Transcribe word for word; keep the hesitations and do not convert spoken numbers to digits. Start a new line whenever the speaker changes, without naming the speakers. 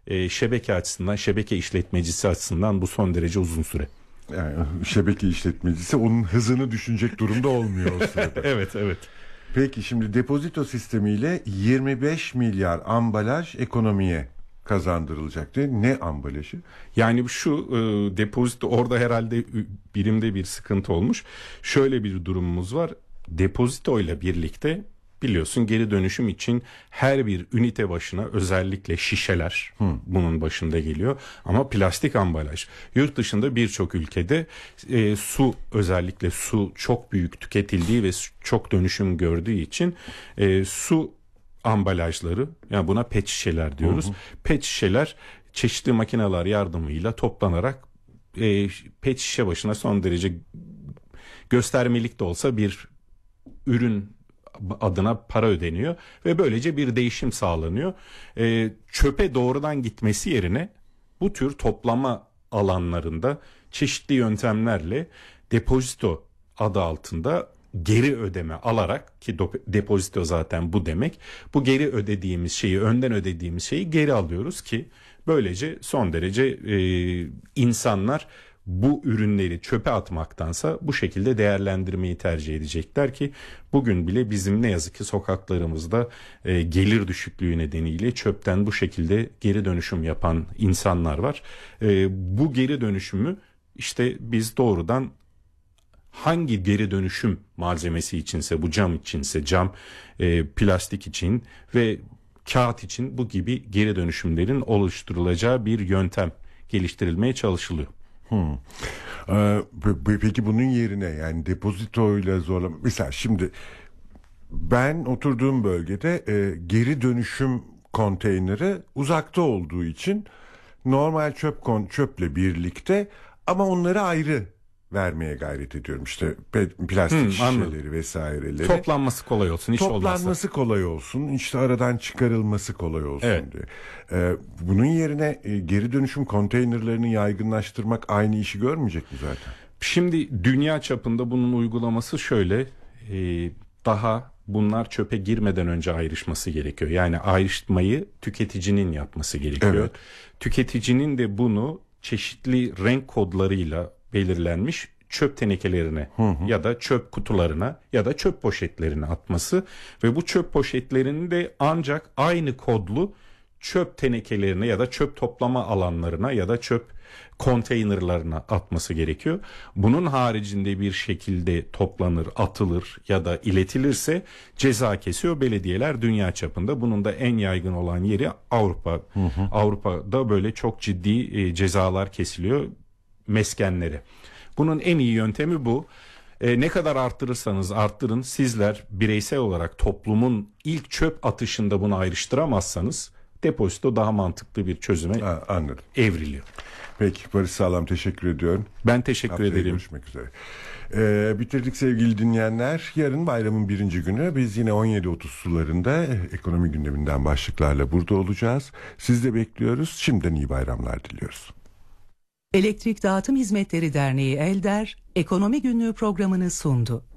e, şebeke açısından, şebeke işletmecisi açısından bu son derece uzun süre.
Yani şebeke işletmecisi onun hızını düşünecek durumda olmuyor o sırada.
Evet, evet.
Peki şimdi depozito sistemiyle yirmi beş milyar ambalaj ekonomiye kazandırılacak diye. Ne ambalajı?
Yani şu e, depozito orada herhalde birimde bir sıkıntı olmuş. Şöyle bir durumumuz var. Depozito ile birlikte biliyorsun geri dönüşüm için her bir ünite başına özellikle şişeler hmm. bunun başında geliyor. Ama plastik ambalaj. Yurt dışında birçok ülkede e, su özellikle su çok büyük tüketildiği ve çok dönüşüm gördüğü için e, su ambalajları, yani buna pet şişeler diyoruz. Hı hı. Pet şişeler çeşitli makineler yardımıyla toplanarak e, pet şişe başına son derece göstermelik de olsa bir ürün adına para ödeniyor ve böylece bir değişim sağlanıyor. E, çöpe doğrudan gitmesi yerine bu tür toplama alanlarında çeşitli yöntemlerle depozito adı altında geri ödeme alarak, ki depozito zaten bu demek, bu geri ödediğimiz şeyi, önden ödediğimiz şeyi geri alıyoruz ki böylece son derece e, insanlar bu ürünleri çöpe atmaktansa bu şekilde değerlendirmeyi tercih edecekler ki bugün bile bizim ne yazık ki sokaklarımızda e, gelir düşüklüğü nedeniyle çöpten bu şekilde geri dönüşüm yapan insanlar var. E, bu geri dönüşümü işte biz doğrudan hangi geri dönüşüm malzemesi içinse, bu cam içinse cam, e, plastik için ve kağıt için bu gibi geri dönüşümlerin oluşturulacağı bir yöntem geliştirilmeye çalışılıyor.
Hmm. Ee, peki bunun yerine yani depozitoyla zorlama, mesela şimdi ben oturduğum bölgede e, geri dönüşüm konteyneri uzakta olduğu için normal çöp kon çöple birlikte ama onları ayrı vermeye gayret ediyorum. İşte plastik hmm, şişeleri anladım. Vesaireleri.
Toplanması kolay olsun. Hiç
Toplanması
olmazsa.
kolay olsun. İşte aradan çıkarılması kolay olsun
evet.
diye. Ee, bunun yerine e, geri dönüşüm konteynerlerini yaygınlaştırmak aynı işi görmeyecek mi zaten?
Şimdi dünya çapında bunun uygulaması şöyle. E, daha bunlar çöpe girmeden önce ayrışması gerekiyor. Yani ayrışmayı tüketicinin yapması gerekiyor. Evet. Tüketicinin de bunu çeşitli renk kodlarıyla belirlenmiş çöp tenekelerine hı hı. ya da çöp kutularına ya da çöp poşetlerine atması ve bu çöp poşetlerini de ancak aynı kodlu çöp tenekelerine ya da çöp toplama alanlarına ya da çöp konteynerlarına atması gerekiyor. Bunun haricinde bir şekilde toplanır, atılır ya da iletilirse ceza kesiyor belediyeler dünya çapında. Bunun da en yaygın olan yeri Avrupa. Hı hı. Avrupa'da böyle çok ciddi e, cezalar kesiliyor meskenleri. Bunun en iyi yöntemi bu. E, ne kadar arttırırsanız arttırın, sizler bireysel olarak toplumun ilk çöp atışında bunu ayrıştıramazsanız depozito daha mantıklı bir çözüme
ha, anladım.
evriliyor.
Peki Barış Sağlam, teşekkür ediyorum.
Ben teşekkür
Haftaya
ederim.
Görüşmek üzere. Ee, bitirdik sevgili dinleyenler. Yarın bayramın birinci günü biz yine on yedi otuz sularında ekonomi gündeminden başlıklarla burada olacağız. Siz de bekliyoruz. Şimdiden iyi bayramlar diliyoruz.
Elektrik Dağıtım Hizmetleri Derneği Elder, Ekonomi Günlüğü programını sundu.